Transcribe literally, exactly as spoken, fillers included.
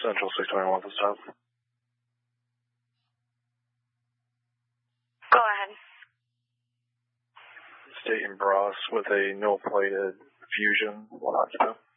Central six twenty-one to stop. Go ahead. State in Bros with a no-plated Fusion, one hot stop.